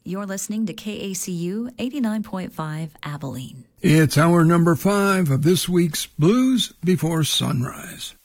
You're listening to KACU 89.5 Abilene. It's hour number 5 of this week's Blues Before Sunrise.